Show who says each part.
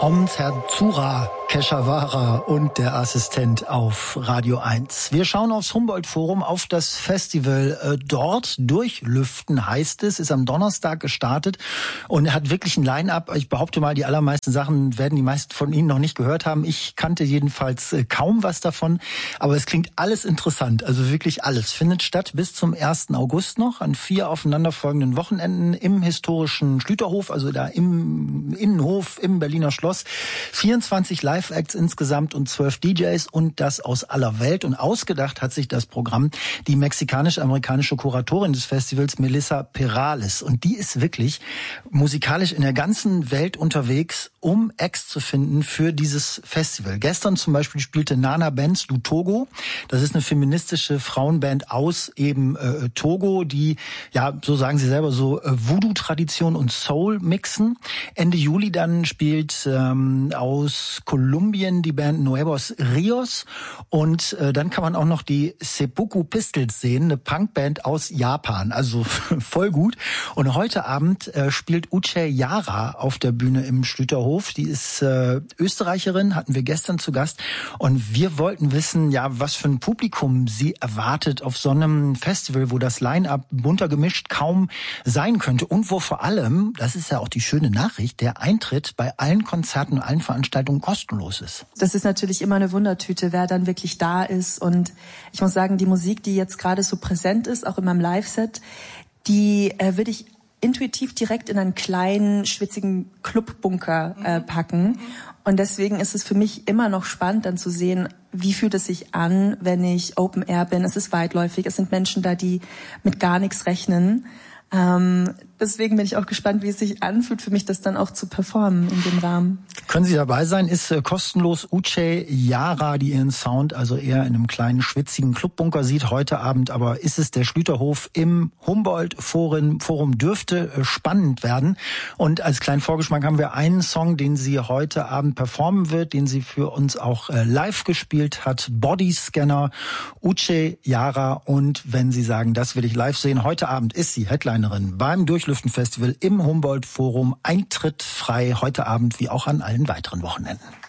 Speaker 1: Oms Herzura Keshawara und der Assistent auf Radio 1. Wir schauen aufs Humboldt-Forum, auf das Festival dort. Durchlüften heißt es, ist am Donnerstag gestartet und hat wirklich ein Line-Up. Ich behaupte mal, die allermeisten Sachen werden die meisten von Ihnen noch nicht gehört haben. Ich kannte jedenfalls kaum was davon, aber es klingt alles interessant. Also wirklich alles. Findet statt bis zum 1. August noch an 4 aufeinanderfolgenden Wochenenden im historischen Schlüterhof, also da im Innenhof im Berliner Schloss. 24 Live-Acts insgesamt und 12 DJs und das aus aller Welt. Und ausgedacht hat sich das Programm die mexikanisch-amerikanische Kuratorin des Festivals, Melissa Perales. Und die ist wirklich musikalisch in der ganzen Welt unterwegs, um Acts zu finden für dieses Festival. Gestern zum Beispiel spielte Nana Benz du Togo. Das ist eine feministische Frauenband aus eben Togo, die, ja, so sagen sie selber, so Voodoo-Tradition und Soul mixen. Ende Juli dann spielt aus Kolumbien die Band Nuevos Rios und dann kann man auch noch die Seppuku Pistols sehen, eine Punkband aus Japan, also voll gut. Und heute Abend spielt Uche Yara auf der Bühne im Schlüterhof. Die ist Österreicherin, hatten wir gestern zu Gast und wir wollten wissen, ja, was für ein Publikum sie erwartet auf so einem Festival, wo das Line-Up bunter gemischt kaum sein könnte und wo vor allem, das ist ja auch die schöne Nachricht, der Eintritt bei allen Konzerten und allen Veranstaltungen kostenlos ist.
Speaker 2: Das ist natürlich immer eine Wundertüte, wer dann wirklich da ist. Und ich muss sagen, die Musik, die jetzt gerade so präsent ist, auch in meinem Live-Set, die würde ich intuitiv direkt in einen kleinen, schwitzigen Clubbunker packen. Und deswegen ist es für mich immer noch spannend, dann zu sehen, wie fühlt es sich an, wenn ich Open Air bin. Es ist weitläufig, es sind Menschen da, die mit gar nichts rechnen. Deswegen bin ich auch gespannt, wie es sich anfühlt, für mich das dann auch zu performen in dem Rahmen.
Speaker 1: Können Sie dabei sein? Ist kostenlos. Uche Yara, die ihren Sound also eher in einem kleinen, schwitzigen Clubbunker sieht heute Abend. Aber ist es der Schlüterhof im Humboldt-Forum, dürfte spannend werden. Und als kleinen Vorgeschmack haben wir einen Song, den sie heute Abend performen wird, den sie für uns auch live gespielt hat. Bodyscanner, Uche Yara. Und wenn Sie sagen, das will ich live sehen, heute Abend ist sie Headlinerin beim Durchlüften-Festival im Humboldt-Forum. Eintritt frei heute Abend wie auch an allen weiteren Wochenenden.